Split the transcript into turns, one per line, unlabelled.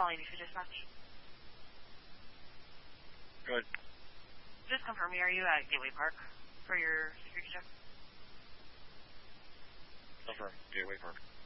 calling you for dispatch.
Good.
Just confirm me, are you at Gateway Park for your security check?
Confirm. Gateway Park.